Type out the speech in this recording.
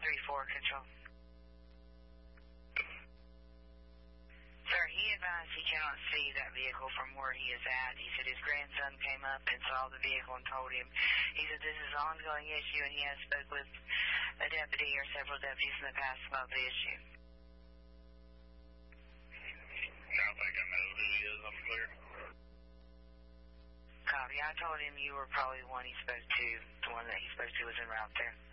3-4 control. Sir, he advised he cannot see that vehicle from where he is at. He said his grandson came up and saw the vehicle and told him. He said this is an ongoing issue, and he has spoke with a deputy or several deputies in the past about the issue. I think I know who he is. I'm clear. Copy. I told him you were probably the one he spoke to. The one that he spoke to was en route there.